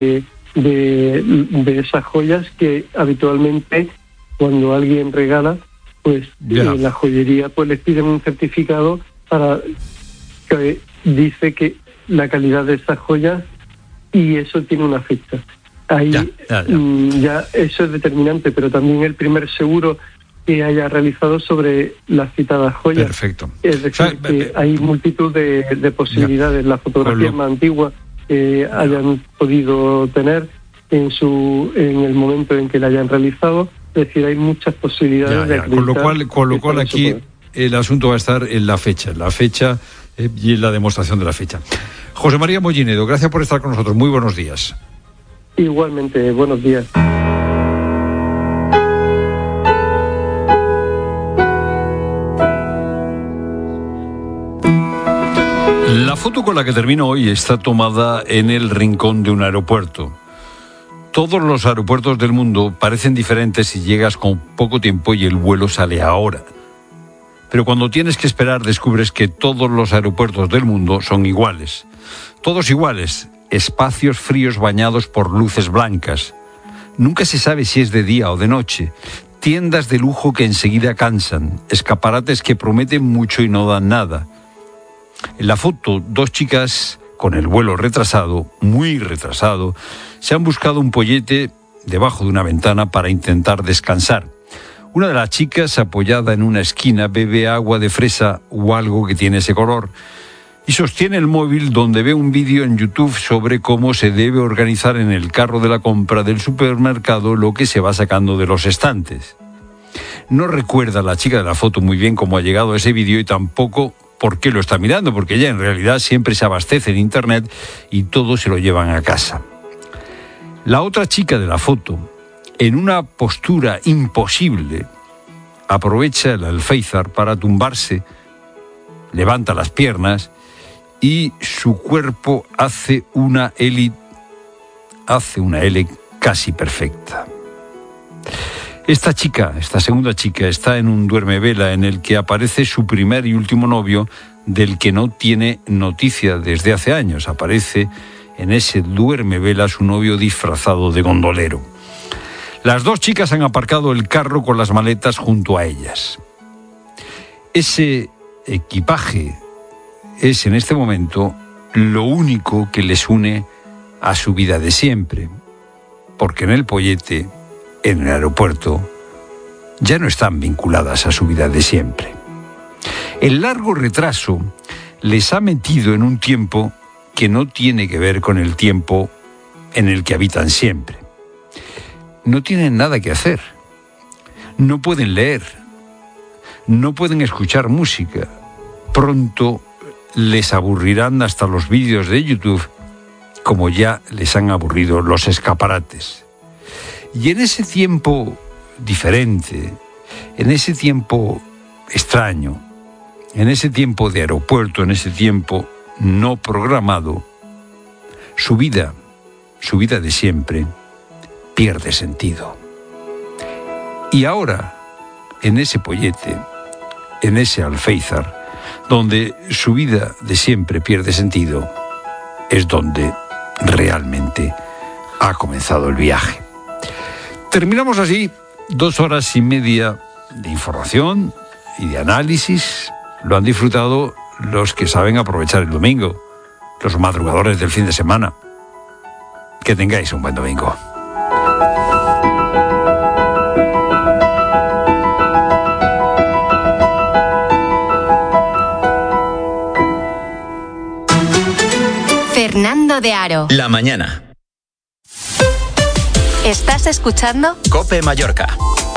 de esas joyas que habitualmente cuando alguien regala, pues la joyería pues les piden un certificado para que dice que la calidad de esas joyas, y eso tiene una fecha. Ahí ya eso es determinante, pero también el primer seguro que haya realizado sobre las citadas joyas. Perfecto. Es decir, que hay multitud de posibilidades. Las fotografías más antiguas que hayan podido tener en el momento en que la hayan realizado. Es decir, hay muchas posibilidades de acreditar. Con lo cual aquí el asunto va a estar en la fecha y en la demostración de la fecha. José María Mollinedo, gracias por estar con nosotros. Muy buenos días. Igualmente, buenos días. La foto con la que termino hoy está tomada en el rincón de un aeropuerto. Todos los aeropuertos del mundo parecen diferentes si llegas con poco tiempo y el vuelo sale ahora. Pero cuando tienes que esperar descubres que todos los aeropuertos del mundo son iguales. Todos iguales, espacios fríos bañados por luces blancas. Nunca se sabe si es de día o de noche. Tiendas de lujo que enseguida cansan. Escaparates que prometen mucho y no dan nada. En la foto, dos chicas con el vuelo retrasado, muy retrasado, se han buscado un pollete debajo de una ventana para intentar descansar. Una de las chicas, apoyada en una esquina, bebe agua de fresa o algo que tiene ese color y sostiene el móvil donde ve un vídeo en YouTube sobre cómo se debe organizar en el carro de la compra del supermercado lo que se va sacando de los estantes. No recuerda la chica de la foto muy bien cómo ha llegado a ese vídeo y tampoco por qué lo está mirando, porque ella en realidad siempre se abastece en Internet y todo se lo llevan a casa. La otra chica de la foto, en una postura imposible, aprovecha el alféizar para tumbarse, levanta las piernas y su cuerpo hace una L casi perfecta. Esta segunda chica, está en un duermevela en el que aparece su primer y último novio, del que no tiene noticia desde hace años. Aparece en ese duermevela su novio disfrazado de gondolero. Las dos chicas han aparcado el carro con las maletas junto a ellas. Ese equipaje es en este momento lo único que les une a su vida de siempre, porque en el pollete, en el aeropuerto, ya no están vinculadas a su vida de siempre. El largo retraso les ha metido en un tiempo que no tiene que ver con el tiempo en el que habitan siempre. No tienen nada que hacer, no pueden leer, no pueden escuchar música. Pronto les aburrirán hasta los vídeos de YouTube, como ya les han aburrido los escaparates. Y en ese tiempo diferente, en ese tiempo extraño, en ese tiempo de aeropuerto, en ese tiempo no programado, su vida de siempre, pierde sentido. Y ahora, en ese pollete, en ese alféizar, donde su vida de siempre pierde sentido, es donde realmente ha comenzado el viaje. Terminamos así 2 horas y media de información y de análisis. Lo han disfrutado los que saben aprovechar el domingo, los madrugadores del fin de semana. Que tengáis un buen domingo. Fernando de Aro. La mañana. ¿Estás escuchando? COPE Mallorca.